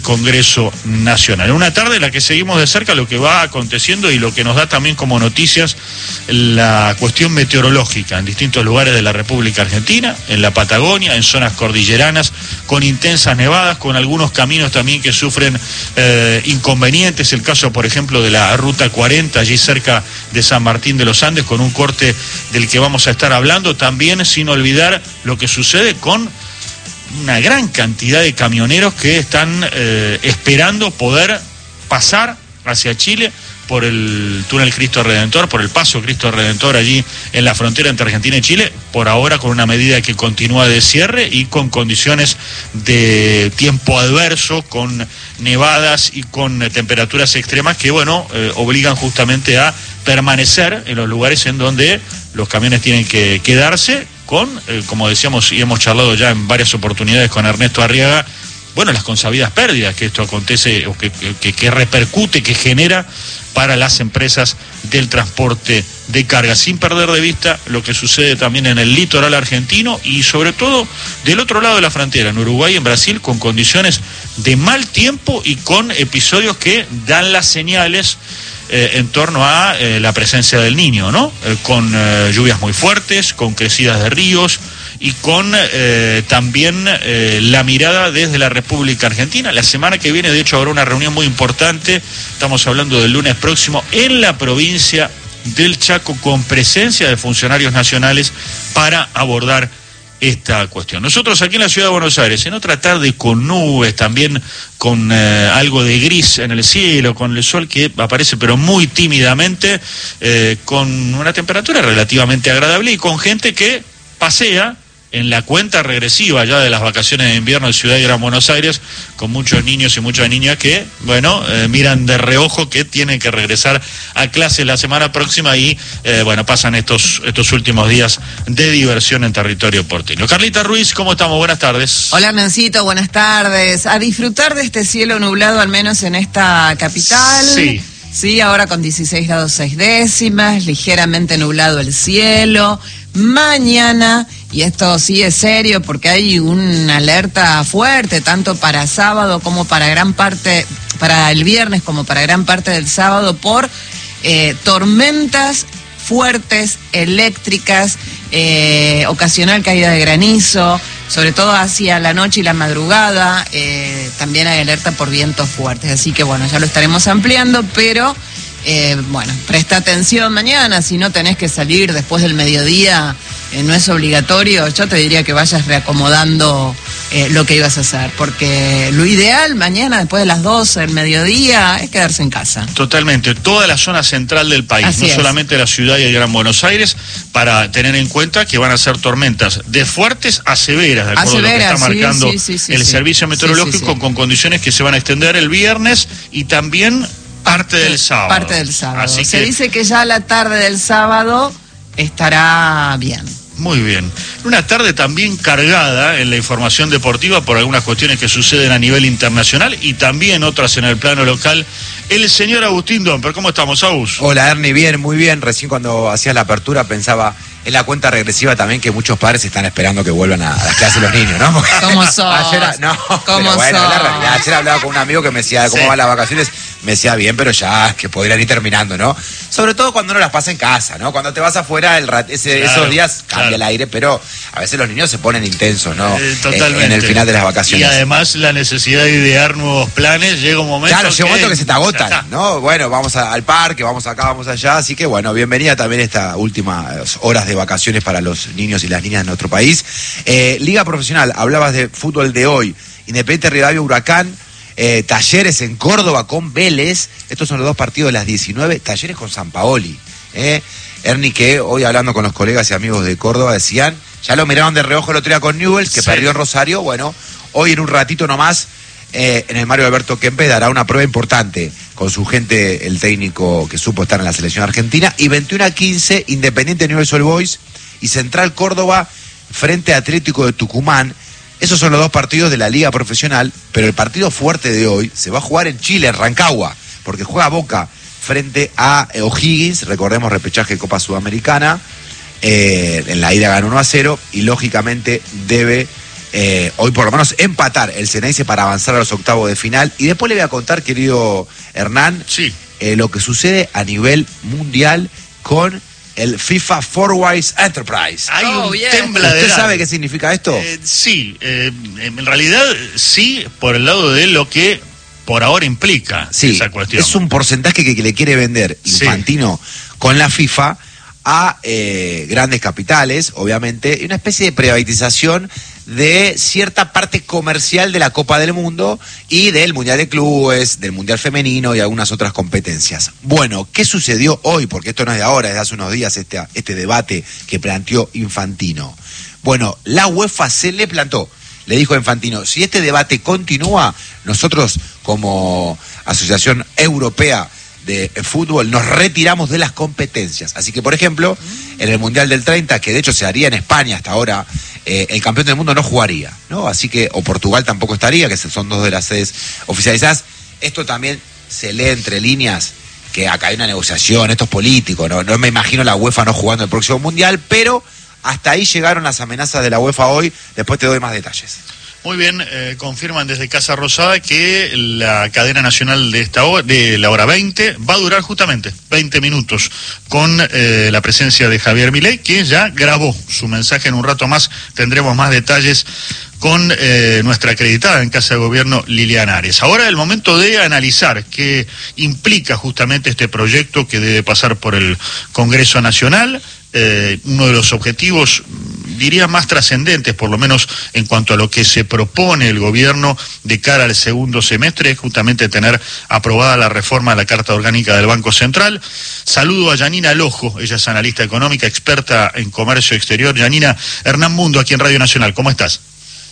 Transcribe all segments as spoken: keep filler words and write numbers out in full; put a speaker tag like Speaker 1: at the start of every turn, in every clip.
Speaker 1: Congreso Nacional. Una tarde en la que seguimos de cerca lo que va aconteciendo y lo que nos da también como noticias la cuestión meteorológica en distintos lugares de la República Argentina, en la Patagonia, en zonas cordilleranas, con intensas nevadas, con algunos caminos también que sufren eh, inconvenientes. El caso, por ejemplo, de la Ruta cuarenta, allí cerca de San Martín de los Andes, con un corte del que vamos a estar hablando, también sin olvidar lo que sucede con una gran cantidad de camioneros que están eh, esperando poder pasar hacia Chile por el túnel Cristo Redentor, por el paso Cristo Redentor allí en la frontera entre Argentina y Chile, por ahora con una medida que continúa de cierre y con condiciones de tiempo adverso, con nevadas y con eh, temperaturas extremas que, bueno, eh, obligan justamente a permanecer en los lugares en donde los camiones tienen que quedarse, con, eh, como decíamos y hemos charlado ya en varias oportunidades con Ernesto Arriaga, bueno, las consabidas pérdidas que esto acontece, o que, que, que repercute, que genera para las empresas del transporte de carga, sin perder de vista lo que sucede también en el litoral argentino y sobre todo del otro lado de la frontera, en Uruguay y en Brasil, con condiciones de mal tiempo y con episodios que dan las señales Eh, en torno a eh, la presencia del Niño, ¿no? Eh, con eh, lluvias muy fuertes, con crecidas de ríos y con eh, también eh, la mirada desde la República Argentina. La semana que viene, de hecho, habrá una reunión muy importante, estamos hablando del lunes próximo, en la provincia del Chaco, con presencia de funcionarios nacionales para abordar esta cuestión. Nosotros aquí en la ciudad de Buenos Aires, en otra tarde con nubes, también con eh, algo de gris en el cielo, con el sol que aparece pero muy tímidamente, eh, con una temperatura relativamente agradable y con gente que pasea en la cuenta regresiva ya de las vacaciones de invierno en Ciudad y Gran Buenos Aires, con muchos niños y muchas niñas que, bueno, eh, miran de reojo que tienen que regresar a clase la semana próxima y, eh, bueno, pasan estos, estos últimos días de diversión en territorio porteño. Carlita Ruiz, ¿cómo estamos? Buenas tardes.
Speaker 2: Hola, Nancito, buenas tardes. A disfrutar de este cielo nublado, al menos en esta capital.
Speaker 1: Sí.
Speaker 2: Sí, ahora con dieciséis grados seis décimas, ligeramente nublado el cielo. Mañana, y esto sí es serio porque hay una alerta fuerte, tanto para sábado como para gran parte, para el viernes como para gran parte del sábado, por eh, tormentas fuertes, eléctricas, eh, ocasional caída de granizo, sobre todo hacia la noche y la madrugada, eh, también hay alerta por vientos fuertes, así que bueno, ya lo estaremos ampliando, pero eh, bueno, presta atención mañana, si no tenés que salir después del mediodía, eh, no es obligatorio, yo te diría que vayas reacomodando eh, lo que ibas a hacer, porque lo ideal mañana después de las doce del mediodía es quedarse en casa.
Speaker 1: Totalmente, toda la zona central del país,
Speaker 2: Así
Speaker 1: no
Speaker 2: es.
Speaker 1: solamente la ciudad y el Gran Buenos Aires, para tener en cuenta que van a ser tormentas de fuertes a severas, de acuerdo a, a lo que está marcando sí, sí, sí, sí, el sí. Servicio Meteorológico, sí, sí, sí. con condiciones que se van a extender el viernes y también parte del sábado.
Speaker 2: Parte del sábado.
Speaker 1: Así
Speaker 2: se
Speaker 1: que
Speaker 2: dice que ya la tarde del sábado estará bien.
Speaker 1: Muy bien. Una tarde también cargada en la información deportiva por algunas cuestiones que suceden a nivel internacional y también otras en el plano local. El señor Agustín Domper, ¿cómo estamos, Agus?
Speaker 3: Hola, Ernie, bien, muy bien. Recién cuando hacías la apertura pensaba en la cuenta regresiva también que muchos padres están esperando que vuelvan a, a las clases los niños, ¿no?
Speaker 2: ¿Cómo sos?
Speaker 3: Ayer, no,
Speaker 2: ¿Cómo
Speaker 3: bueno,
Speaker 2: sos?
Speaker 3: la realidad, ayer hablaba con un amigo que me decía cómo sí. van las vacaciones. Me decía bien, pero ya que podrían ir terminando, ¿no? Sobre todo cuando uno las pasa en casa, ¿no? Cuando te vas afuera, el rat, ese, claro, esos días cambia claro. el aire, pero a veces los niños se ponen intensos, ¿no?
Speaker 1: Eh, totalmente.
Speaker 3: En el final de las vacaciones.
Speaker 1: Y además la necesidad de idear nuevos planes, llega un momento
Speaker 3: Claro,
Speaker 1: que...
Speaker 3: llega un momento que se te agotan, ¿no? Bueno, vamos a, al parque, vamos acá, vamos allá, así que bueno, bienvenida también esta últimas horas de vacaciones para los niños y las niñas de nuestro país. Eh, Liga Profesional, hablabas de fútbol de hoy, Independiente Rivadavia Huracán, Eh, Talleres en Córdoba con Vélez. Estos son los dos partidos de las diecinueve. Talleres con San Paoli. Eh. Ernie, que hoy hablando con los colegas y amigos de Córdoba decían, ya lo miraron de reojo el otro día con Newell's, que sí. perdió en Rosario. Bueno, hoy en un ratito nomás eh, en el Mario Alberto Kempes dará una prueba importante con su gente, el técnico que supo estar en la selección argentina. Y veintiuno a quince, Independiente Newell's Old Boys y Central Córdoba frente a Atlético de Tucumán. Esos son los dos partidos de la Liga Profesional, pero el partido fuerte de hoy se va a jugar en Chile, en Rancagua, porque juega Boca frente a O'Higgins, recordemos repechaje de Copa Sudamericana, eh, en la ida ganó uno a cero y lógicamente debe eh, hoy por lo menos empatar el Xeneize para avanzar a los octavos de final. Y después le voy a contar, querido Hernán,
Speaker 1: sí.
Speaker 3: eh, lo que sucede a nivel mundial con el FIFA Forwise Enterprise.
Speaker 1: Hay
Speaker 2: Oh,
Speaker 1: un
Speaker 2: bien.
Speaker 1: tembladero.
Speaker 3: ¿Usted sabe qué significa esto?
Speaker 1: Eh, sí, eh, en realidad sí, por el lado de lo que por ahora implica
Speaker 3: Sí,
Speaker 1: esa cuestión.
Speaker 3: es un porcentaje que, que le quiere vender
Speaker 1: Sí.
Speaker 3: Infantino con la FIFA a eh, grandes capitales, obviamente, y una especie de privatización de cierta parte comercial de la Copa del Mundo y del Mundial de Clubes, del Mundial Femenino y algunas otras competencias. Bueno, ¿qué sucedió hoy? Porque esto no es de ahora, es de hace unos días este, este debate que planteó Infantino. Bueno, la UEFA se le plantó, le dijo a Infantino, si este debate continúa, nosotros como Asociación Europea de Fútbol nos retiramos de las competencias. Así que, por ejemplo, en el Mundial del treinta, que de hecho se haría en España hasta ahora, eh, el campeón del mundo no jugaría, ¿no? Así que, o Portugal tampoco estaría, que son dos de las sedes oficializadas. Esto también se lee entre líneas, que acá hay una negociación, esto es político, ¿no? No me imagino la UEFA no jugando el próximo Mundial, pero hasta ahí llegaron las amenazas de la UEFA hoy. Después te doy más detalles.
Speaker 1: Muy bien, eh, confirman desde Casa Rosada que la cadena nacional de esta hora, de la hora veinte va a durar justamente veinte minutos con eh, la presencia de Javier Milei, que ya grabó su mensaje. En un rato más tendremos más detalles con eh, nuestra acreditada en Casa de Gobierno, Liliana Ares. Ahora es el momento de analizar qué implica justamente este proyecto que debe pasar por el Congreso Nacional. Eh, uno de los objetivos, diría, más trascendentes, por lo menos en cuanto a lo que se propone el gobierno de cara al segundo semestre, es justamente tener aprobada la reforma de la Carta Orgánica del Banco Central. Saludo a Yanina Lojo, ella es analista económica, experta en comercio exterior. Yanina, Hernán Mundo, aquí en Radio Nacional, ¿cómo estás?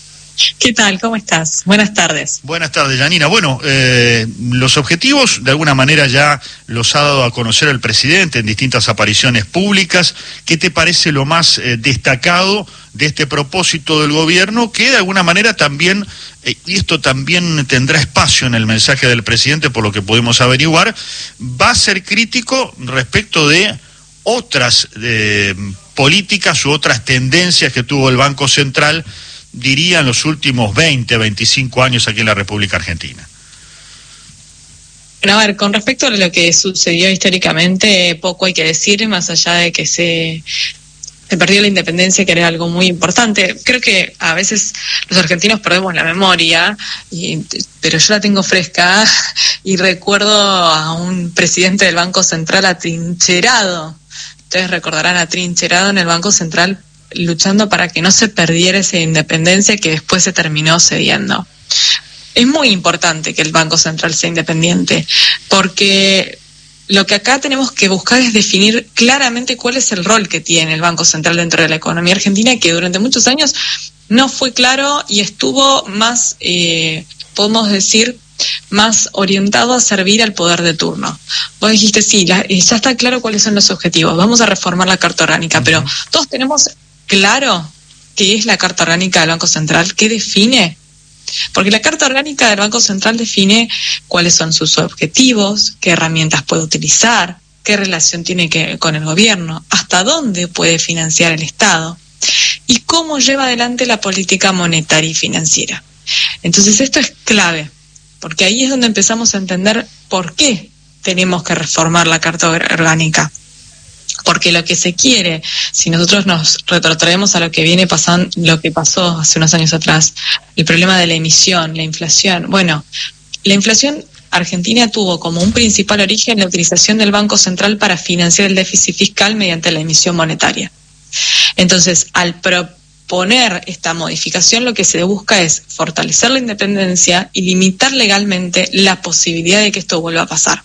Speaker 4: ¿Qué tal? ¿Cómo estás? Buenas tardes.
Speaker 1: Buenas tardes, Yanina. Bueno, eh, los objetivos de alguna manera ya los ha dado a conocer el presidente en distintas apariciones públicas. ¿Qué te parece lo más eh, destacado de este propósito del gobierno, que de alguna manera también, eh, y esto también tendrá espacio en el mensaje del presidente por lo que podemos averiguar, va a ser crítico respecto de otras eh, políticas u otras tendencias que tuvo el Banco Central, diría, en los últimos veinte, veinticinco años aquí en la República Argentina?
Speaker 4: Bueno, a ver, con respecto a lo que sucedió históricamente, poco hay que decir, más allá de que se, se perdió la independencia, que era algo muy importante. Creo que a veces los argentinos perdemos la memoria, y, pero yo la tengo fresca, y recuerdo a un presidente del Banco Central atrincherado. Ustedes recordarán, atrincherado en el Banco Central, luchando para que no se perdiera esa independencia que después se terminó cediendo. Es muy importante que el Banco Central sea independiente, porque lo que acá tenemos que buscar es definir claramente cuál es el rol que tiene el Banco Central dentro de la economía argentina, que durante muchos años no fue claro y estuvo más, eh, podemos decir, más orientado a servir al poder de turno. Vos dijiste, sí, ya, ya está claro cuáles son los objetivos, vamos a reformar la Carta Orgánica, uh-huh. Pero todos tenemos claro qué es la Carta Orgánica del Banco Central, qué define. Porque la Carta Orgánica del Banco Central define cuáles son sus objetivos, qué herramientas puede utilizar, qué relación tiene que, con el gobierno, hasta dónde puede financiar el Estado y cómo lleva adelante la política monetaria y financiera. Entonces esto es clave, porque ahí es donde empezamos a entender por qué tenemos que reformar la Carta Orgánica. Porque lo que se quiere, si nosotros nos retrotraemos a lo que viene pasando, lo que pasó hace unos años atrás, el problema de la emisión, la inflación. Bueno, la inflación argentina tuvo como un principal origen la utilización del Banco Central para financiar el déficit fiscal mediante la emisión monetaria. Entonces, al proponer esta modificación, lo que se busca es fortalecer la independencia y limitar legalmente la posibilidad de que esto vuelva a pasar.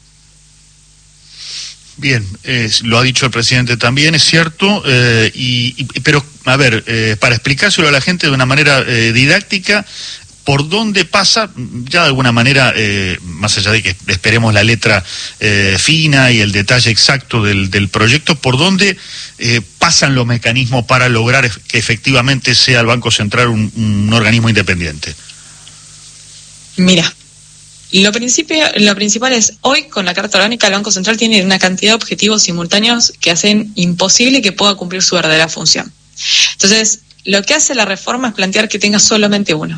Speaker 1: Bien, eh, lo ha dicho el presidente también, es cierto, eh, y, y pero, a ver, eh, para explicárselo a la gente de una manera eh, didáctica, ¿por dónde pasa, ya de alguna manera, eh, más allá de que esperemos la letra eh, fina y el detalle exacto del, del proyecto, por dónde eh, pasan los mecanismos para lograr que efectivamente sea el Banco Central un, un organismo independiente?
Speaker 4: Mira. Lo, principio, lo principal es, hoy con la Carta Orgánica el Banco Central tiene una cantidad de objetivos simultáneos que hacen imposible que pueda cumplir su verdadera función. Entonces, lo que hace la reforma es plantear que tenga solamente uno.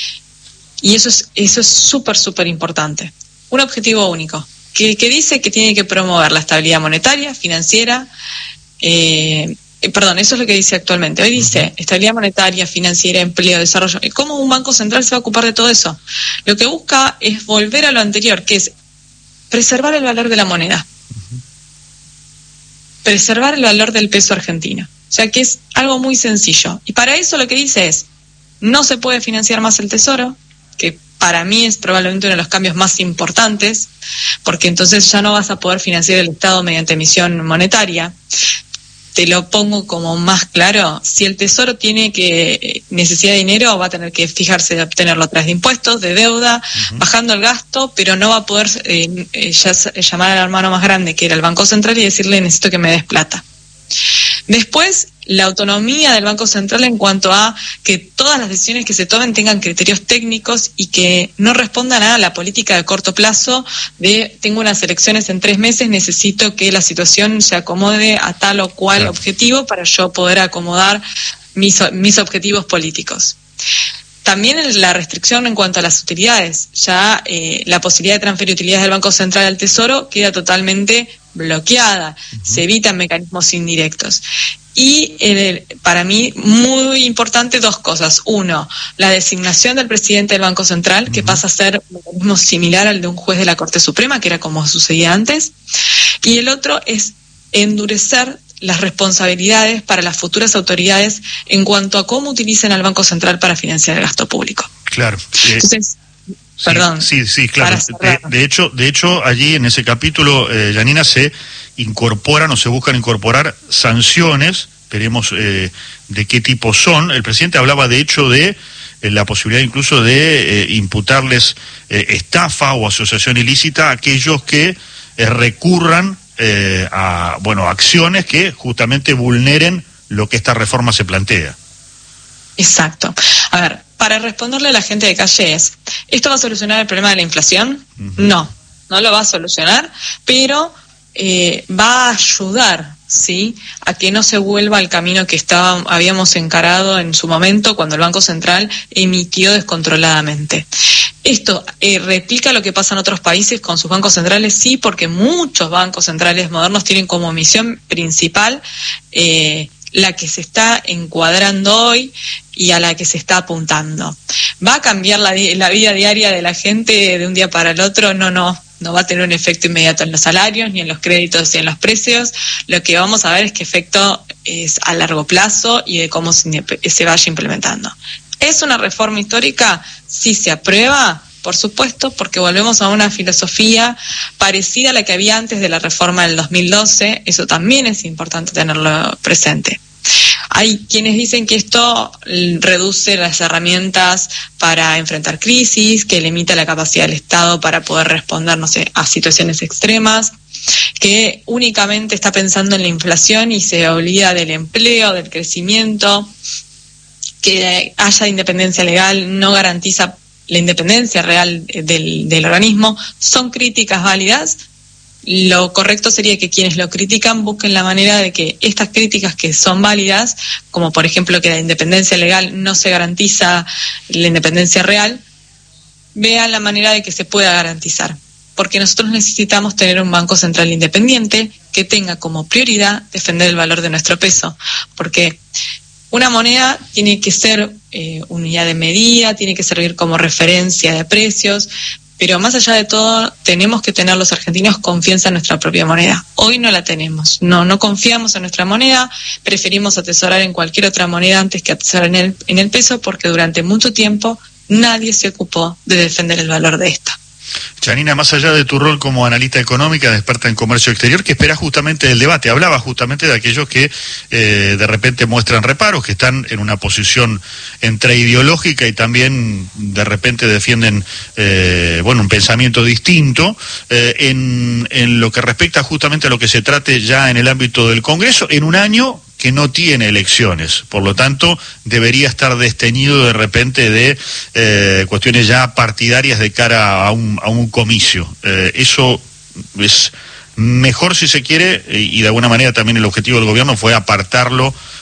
Speaker 4: Y eso es eso es súper, súper importante. Un objetivo único, que, que dice que tiene que promover la estabilidad monetaria, financiera, eh, eh, perdón, eso es lo que dice actualmente. Hoy dice uh-huh. estabilidad monetaria, financiera, empleo, desarrollo. ¿Cómo un banco central se va a ocupar de todo eso? Lo que busca es volver a lo anterior, que es preservar el valor de la moneda. Uh-huh. Preservar el valor del peso argentino. O sea que es algo muy sencillo. Y para eso lo que dice es, no se puede financiar más el Tesoro, que para mí es probablemente uno de los cambios más importantes, porque entonces ya no vas a poder financiar el Estado mediante emisión monetaria. Te lo pongo como más claro, si el Tesoro tiene que necesidad de dinero, va a tener que fijarse de obtenerlo a través de impuestos, de deuda, uh-huh. bajando el gasto, pero no va a poder eh, ya, llamar al hermano más grande, que era el Banco Central, y decirle necesito que me des plata. Después, la autonomía del Banco Central en cuanto a que todas las decisiones que se tomen tengan criterios técnicos y que no respondan a la política de corto plazo de tengo unas elecciones en tres meses, necesito que la situación se acomode a tal o cual claro. objetivo para yo poder acomodar mis, mis objetivos políticos. También la restricción en cuanto a las utilidades. Ya eh, la posibilidad de transferir utilidades del Banco Central al Tesoro queda totalmente bloqueada. Uh-huh. Se evitan mecanismos indirectos. Y eh, para mí, muy importante, dos cosas. Uno, la designación del presidente del Banco Central, uh-huh. que pasa a ser un mecanismo similar al de un juez de la Corte Suprema, que era como sucedía antes. Y el otro es endurecer las responsabilidades para las futuras autoridades en cuanto a cómo utilicen al Banco Central para financiar el gasto público.
Speaker 1: Claro. Eh,
Speaker 4: Entonces,
Speaker 1: sí,
Speaker 4: perdón.
Speaker 1: Sí, sí, claro. De, de hecho, de hecho, allí en ese capítulo, eh, Yanina, se incorporan o se buscan incorporar sanciones, veremos eh, de qué tipo son. El presidente hablaba, de hecho, de eh, la posibilidad incluso de eh, imputarles eh, estafa o asociación ilícita a aquellos que eh, recurran Eh, a bueno acciones que justamente vulneren lo que esta reforma se plantea.
Speaker 4: Exacto. A ver, para responderle a la gente de calle es, ¿esto va a solucionar el problema de la inflación? Uh-huh. No, no lo va a solucionar, pero eh, va a ayudar, ¿sí?, a que no se vuelva al camino que estaba, habíamos encarado en su momento cuando el Banco Central emitió descontroladamente. Esto eh, replica lo que pasa en otros países con sus bancos centrales, sí, porque muchos bancos centrales modernos tienen como misión principal eh, la que se está encuadrando hoy y a la que se está apuntando. ¿Va a cambiar la, la vida diaria de la gente de un día para el otro? No, no. No va a tener un efecto inmediato en los salarios, ni en los créditos, ni en los precios. Lo que vamos a ver es qué efecto es a largo plazo y de cómo se, se vaya implementando. ¿Es una reforma histórica? Sí, se aprueba, por supuesto, porque volvemos a una filosofía parecida a la que había antes de la reforma del dos mil doce. Eso también es importante tenerlo presente. Hay quienes dicen que esto reduce las herramientas para enfrentar crisis, que limita la capacidad del Estado para poder responder, no sé, a situaciones extremas, que únicamente está pensando en la inflación y se olvida del empleo, del crecimiento, que haya independencia legal no garantiza la independencia real del, del organismo. Son críticas válidas. Lo correcto sería que quienes lo critican busquen la manera de que estas críticas que son válidas, como por ejemplo que la independencia legal no se garantiza la independencia real, vean la manera de que se pueda garantizar. Porque nosotros necesitamos tener un Banco Central independiente que tenga como prioridad defender el valor de nuestro peso. Porque una moneda tiene que ser eh, unidad de medida, tiene que servir como referencia de precios, pero más allá de todo, tenemos que tener los argentinos confianza en nuestra propia moneda. Hoy no la tenemos, no no confiamos en nuestra moneda, preferimos atesorar en cualquier otra moneda antes que atesorar en el, en el peso, porque durante mucho tiempo nadie se ocupó de defender el valor de esta.
Speaker 1: Yanina, más allá de tu rol como analista económica, experta en comercio exterior, ¿qué esperas justamente del debate? Hablaba justamente de aquellos que eh, de repente muestran reparos, que están en una posición entre ideológica y también de repente defienden eh, bueno, un pensamiento distinto eh, en, en lo que respecta justamente a lo que se trate ya en el ámbito del Congreso, en un año que no tiene elecciones, por lo tanto debería estar desteñido de repente de eh, cuestiones ya partidarias de cara a un, a un comicio. Eh, eso es mejor si se quiere, y de alguna manera también el objetivo del gobierno fue apartarlo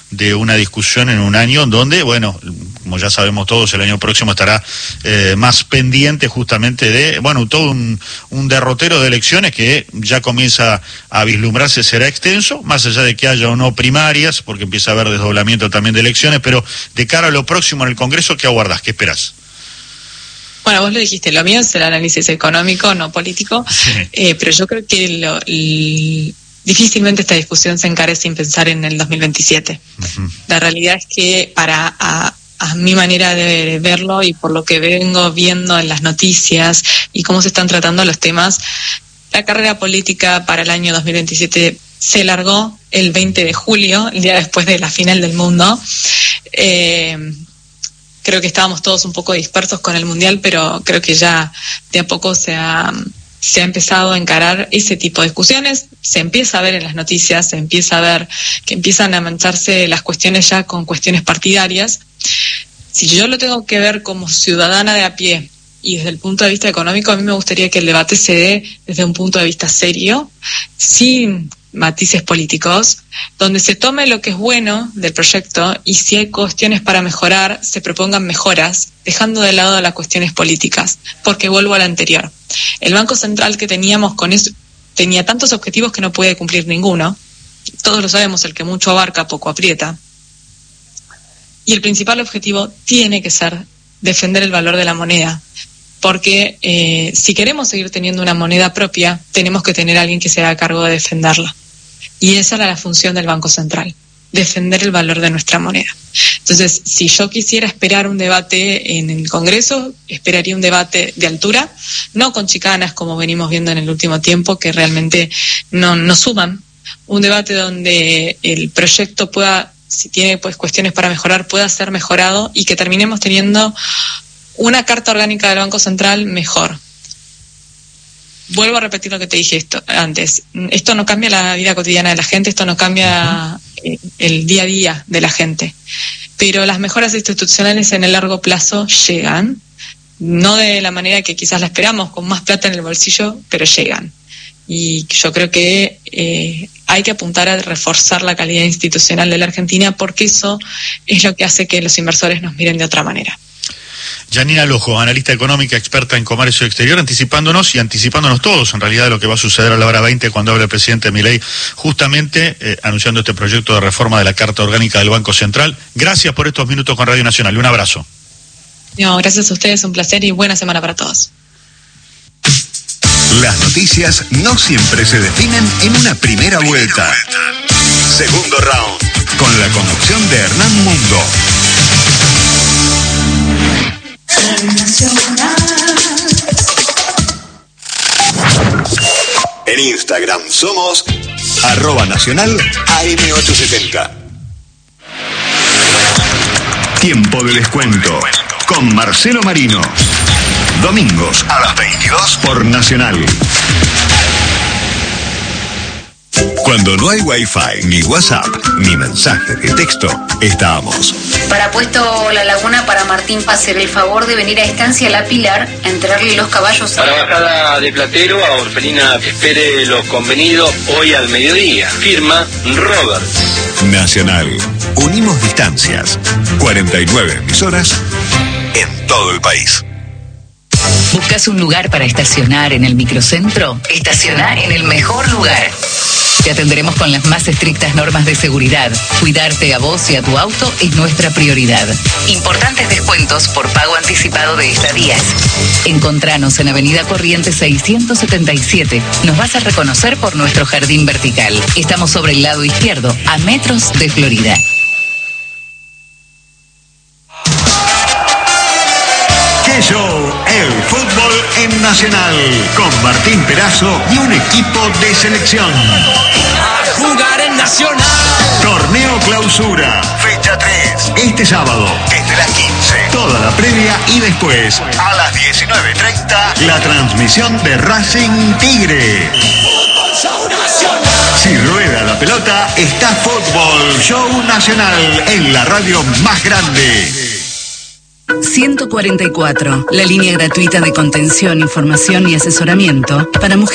Speaker 1: de una discusión en un año donde, bueno, como ya sabemos todos, el año próximo estará eh, más pendiente justamente de, bueno, todo un, un derrotero de elecciones que ya comienza a vislumbrarse, será extenso, más allá de que haya o no primarias, porque empieza a haber desdoblamiento también de elecciones, pero de cara a lo próximo en el Congreso, ¿qué aguardás? ¿Qué esperás?
Speaker 4: Bueno, vos lo dijiste, lo mío es el análisis económico, no político, sí. eh, pero yo creo que lo, el, difícilmente esta discusión se encare sin pensar en el dos mil veintisiete. Uh-huh. La realidad es que para a, a mi manera de verlo y por lo que vengo viendo en las noticias y cómo se están tratando los temas, la carrera política para el año dos mil veintisiete se largó el veinte de julio, el día después de la final del mundo. Eh, Creo que estábamos todos un poco dispersos con el Mundial, pero creo que ya de a poco se ha, se ha empezado a encarar ese tipo de discusiones. Se empieza a ver en las noticias, se empieza a ver que empiezan a mancharse las cuestiones ya con cuestiones partidarias. Si yo lo tengo que ver como ciudadana de a pie y desde el punto de vista económico, a mí me gustaría que el debate se dé desde un punto de vista serio, sin matices políticos, donde se tome lo que es bueno del proyecto y si hay cuestiones para mejorar, se propongan mejoras, dejando de lado las cuestiones políticas, porque vuelvo a la anterior. El Banco Central que teníamos con eso tenía tantos objetivos que no puede cumplir ninguno. Todos lo sabemos, el que mucho abarca, poco aprieta. Y el principal objetivo tiene que ser defender el valor de la moneda, porque eh, si queremos seguir teniendo una moneda propia, tenemos que tener a alguien que se haga cargo de defenderla. Y esa era la función del Banco Central, defender el valor de nuestra moneda. Entonces, si yo quisiera esperar un debate en el Congreso, esperaría un debate de altura, no con chicanas como venimos viendo en el último tiempo, que realmente no, no suman. Un debate donde el proyecto pueda, si tiene pues cuestiones para mejorar, pueda ser mejorado y que terminemos teniendo una carta orgánica del Banco Central mejor. Vuelvo a repetir lo que te dije esto antes. Esto no cambia la vida cotidiana de la gente, esto no cambia uh-huh. el día a día de la gente. Pero las mejoras institucionales en el largo plazo llegan, no de la manera que quizás la esperamos, con más plata en el bolsillo, pero llegan. Y yo creo que eh, hay que apuntar a reforzar la calidad institucional de la Argentina, porque eso es lo que hace que los inversores nos miren de otra manera.
Speaker 1: Janina Lojo, analista económica, experta en comercio exterior, anticipándonos y anticipándonos todos en realidad de lo que va a suceder a la hora veinte cuando hable el presidente Milei, justamente eh, anunciando este proyecto de reforma de la Carta Orgánica del Banco Central. Gracias por estos minutos con Radio Nacional. Un abrazo.
Speaker 4: No, gracias a ustedes, un placer y buena semana para todos.
Speaker 5: Las noticias no siempre se definen en una primera vuelta. Segundo round, con la conducción de Hernán Mundo. En Instagram somos arroba nacional A M ochocientos setenta. Tiempo de descuento con Marcelo Marino. Domingos a las veintidós por Nacional. Cuando no hay Wi-Fi, ni WhatsApp, ni mensaje de texto, estamos.
Speaker 6: Para Puesto La Laguna, para Martín, hacer el favor de venir a Estancia La Pilar a entregarle los caballos.
Speaker 7: Para bajada de Platero, a Orfelina, espere lo convenido hoy al mediodía. Firma Robert.
Speaker 5: Nacional. Unimos distancias. cuarenta y nueve emisoras en todo el país.
Speaker 8: ¿Buscas un lugar para estacionar en el microcentro? Estacionar en el mejor lugar. Te atenderemos con las más estrictas normas de seguridad. Cuidarte a vos y a tu auto es nuestra prioridad. Importantes descuentos por pago anticipado de estadías. Encontranos en Avenida Corrientes seiscientos setenta y siete. Nos vas a reconocer por nuestro jardín vertical. Estamos sobre el lado izquierdo, a metros de Florida.
Speaker 5: ¡Qué show! El fútbol en Nacional, con Martín Perazo y un equipo de selección.
Speaker 9: A jugar en Nacional.
Speaker 5: Torneo Clausura, fecha tres. Este sábado, desde las quince. Toda la previa y después, a las diecinueve treinta, la transmisión de Racing Tigre.
Speaker 9: Fútbol Show Nacional.
Speaker 5: Si rueda la pelota, está Fútbol Show Nacional en la radio más grande.
Speaker 8: ciento cuarenta y cuatro, la línea gratuita de contención, información y asesoramiento para mujeres.